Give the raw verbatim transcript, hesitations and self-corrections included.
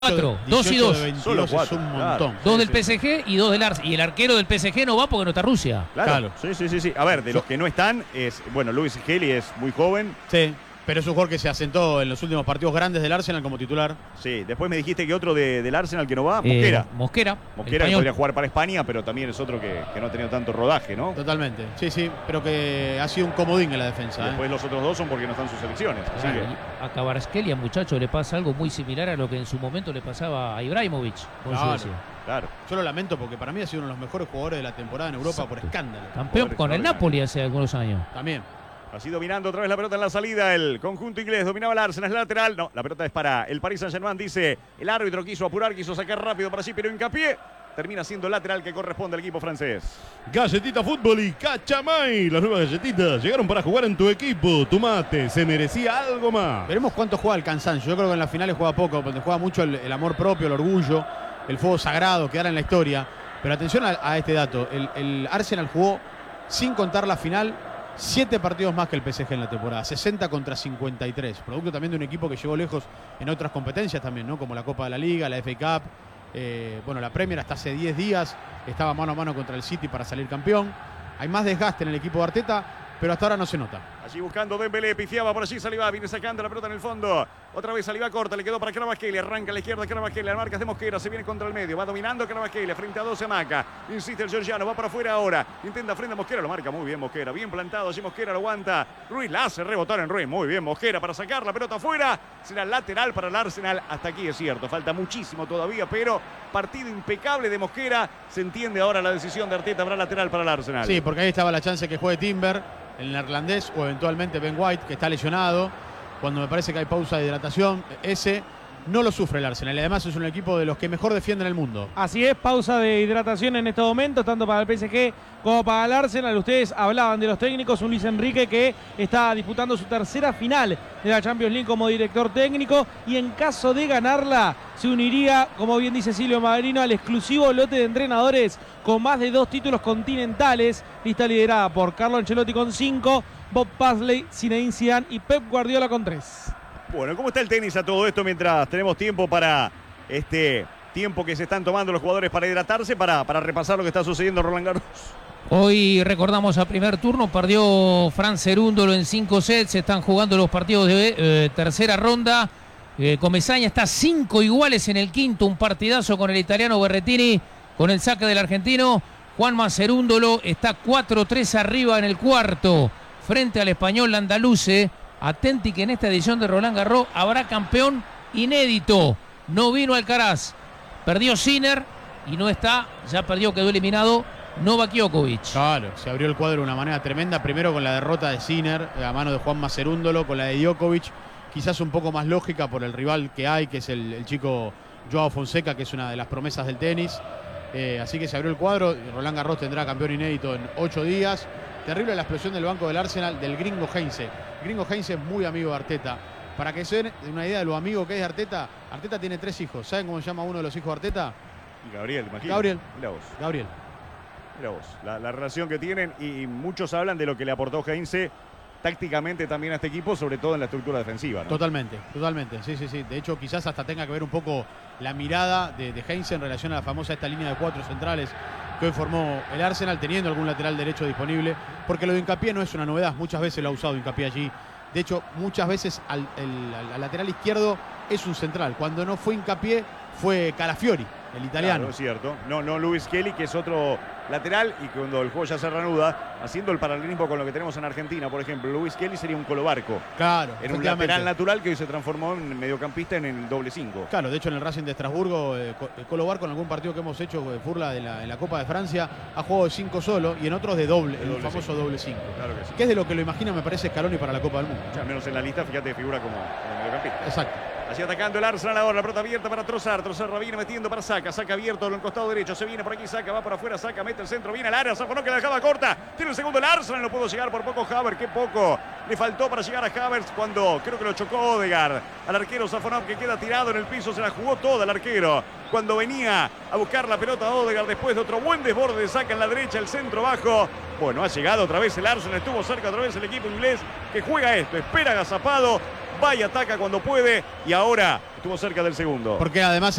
Cuatro, dos y dos. Solo cuatro, es un claro. montón. Dos Sí, del sí. P S G y dos del Arsenal. Y el arquero del P S G no va porque no está Rusia. Claro. Claro. Sí, sí, sí, sí. A ver, de los que no están, es bueno, Luis Skelly es muy joven. Sí, pero es un jugador que se asentó en los últimos partidos grandes del Arsenal como titular. Sí, después me dijiste que otro de, del Arsenal que no va, Mosquera. Eh, Mosquera. Mosquera que español. podría jugar para España, pero también es otro que, que no ha tenido tanto rodaje, ¿no? Totalmente. Sí, sí, pero que ha sido un comodín en la Y defensa. ¿eh? después los otros dos son porque no están sus selecciones. Así Claro, que, y a Kvaratskhelia, muchacho, le pasa algo muy similar a lo que en su momento le pasaba a Ibrahimovic con Claro. Suecia. claro. Yo lo lamento porque para mí ha sido uno de los mejores jugadores de la temporada en Europa Exacto. por escándalo. Campeón Jugador con el extraordinario. Napoli hace algunos años. También. Así dominando otra vez la pelota en la salida el conjunto inglés. Dominaba el Arsenal, es lateral. No, la pelota es para el Paris Saint-Germain. Dice el árbitro, quiso apurar, quiso sacar rápido para allí, pero hincapié. Termina siendo el lateral que corresponde al equipo francés. Galletita Fútbol y Cachamay. Las nuevas galletitas llegaron para jugar en tu equipo. Tu mate se merecía algo más. Veremos cuánto juega el cansancio. Yo creo que en las finales juega poco, donde juega mucho el, el amor propio, el orgullo, el fuego sagrado, quedar en la historia. Pero atención a, a este dato. El, el Arsenal jugó, sin contar la final, siete partidos más que el P S G en la temporada. sesenta contra cincuenta y tres. Producto también de un equipo que llegó lejos en otras competencias también, ¿no? Como la Copa de la Liga, la F A Cup. Eh, bueno, la Premier hasta hace diez días estaba mano a mano contra el City para salir campeón. Hay más desgaste en el equipo de Arteta, pero hasta ahora no se nota. Allí buscando Dembélé, pifiaba por allí Saliba, viene sacando la pelota en el fondo. Otra vez Saliba corta, le quedó para Kvaratskhelia, arranca a la izquierda Kvaratskhelia, marcas de Mosquera, se viene contra el medio, va dominando Kvaratskhelia, frente a doce Maca. Insiste el georgiano, va para afuera ahora, intenta frente a Mosquera, lo marca muy bien Mosquera, bien plantado, allí Mosquera lo aguanta. Ruiz la hace rebotar en Ruiz, muy bien Mosquera para sacar la pelota afuera. Será lateral para el Arsenal, hasta aquí es cierto, falta muchísimo todavía, pero partido impecable de Mosquera. Se entiende ahora la decisión de Arteta, habrá lateral para el Arsenal. Sí, porque ahí estaba la chance que juegue Timber, el neerlandés, o eventualmente Ben White, que está lesionado. Cuando me parece que hay pausa de hidratación, ese no lo sufre el Arsenal. Además es un equipo de los que mejor defienden el mundo. Así es, pausa de hidratación en estos momentos, tanto para el P S G como para el Arsenal. Ustedes hablaban de los técnicos, un Luis Enrique que está disputando su tercera final de la Champions League como director técnico y en caso de ganarla se uniría, como bien dice Silvio Magrino, al exclusivo lote de entrenadores con más de dos títulos continentales, lista liderada por Carlo Ancelotti con cinco, Bob Paisley, Zinedine Zidane y Pep Guardiola con tres. Bueno, ¿cómo está el tenis a todo esto mientras tenemos tiempo para este tiempo que se están tomando los jugadores para hidratarse, para, para repasar lo que está sucediendo en Roland Garros? Hoy recordamos a primer turno, perdió Fran Cerúndolo en cinco sets, se están jugando los partidos de eh, tercera ronda. Eh, Comesaña está cinco iguales en el quinto, un partidazo con el italiano Berrettini, con el saque del argentino. Juanma Cerúndolo está cuatro tres arriba en el cuarto, frente al español Landaluce. Atenti que en esta edición de Roland Garros habrá campeón inédito. No vino Alcaraz, perdió Sinner y no está, ya perdió, quedó eliminado Novak Djokovic. Claro, se abrió el cuadro de una manera tremenda. Primero con la derrota de Sinner, a mano de Juanma Cerúndolo, con la de Djokovic, quizás un poco más lógica por el rival que hay, que es el, el chico Joao Fonseca, que es una de las promesas del tenis. Eh, así que se abrió el cuadro. Roland Garros tendrá campeón inédito en ocho días. Terrible la explosión del banco del Arsenal del gringo Heinze. Gringo Heinze es muy amigo de Arteta. Para que se den una idea de lo amigo que es de Arteta, Arteta tiene tres hijos. ¿Saben cómo se llama uno de los hijos de Arteta? Y Gabriel, imagínate. Gabriel. Mira vos, Gabriel. mira vos. La, la relación que tienen y, y muchos hablan de lo que le aportó Heinze tácticamente también a este equipo, sobre todo en la estructura defensiva, ¿no? Totalmente, totalmente. Sí, sí, sí. De hecho, quizás hasta tenga que ver un poco la mirada de, de Heinze en relación a la famosa esta línea de cuatro centrales que hoy formó el Arsenal, teniendo algún lateral derecho disponible, porque lo de Hincapié no es una novedad. Muchas veces lo ha usado Hincapié allí. De hecho, muchas veces al, el, al lateral izquierdo es un central. Cuando no fue Hincapié, fue Calafiori, el italiano. Claro, es cierto. No, no Luis Kelly, que es otro lateral, y cuando el juego ya se reanuda, haciendo el paralelismo con lo que tenemos en Argentina, por ejemplo, Luis Kelly sería un colobarco. Claro, Era un efectivamente. lateral natural que hoy se transformó en mediocampista en el doble cinco. Claro, de hecho en el Racing de Estrasburgo, eh, Co- eh, Colo Barco en algún partido que hemos hecho de Furla de la, en la Copa de Francia, ha jugado de cinco solo y en otros de doble, De el doble famoso cinco. doble cinco. Claro que sí. Que es de lo que lo imagina, me parece, Scaloni para la Copa del Mundo. Al menos en la lista, fíjate, figura como, como mediocampista. Exacto. Así atacando el Arsenal ahora, la pelota abierta para Trossard. Trossard viene metiendo para Saca. Saca abierto en el costado derecho. Se viene por aquí, Saca, va para afuera, Saca, mete el centro, viene al área. Safonó que la dejaba corta. Tiene el segundo el Arsenal, no pudo llegar por poco Havertz. Qué poco le faltó para llegar a Havertz cuando creo que lo chocó Odegaard. Al arquero Safonov que queda tirado en el piso, se la jugó toda el arquero. Cuando venía a buscar la pelota Odegaard después de otro buen desborde de Saca en la derecha, el centro bajo. Bueno, ha llegado otra vez el Arsenal, estuvo cerca otra vez el equipo inglés que juega esto. Espera agazapado va y ataca cuando puede y ahora estuvo cerca del segundo. Porque además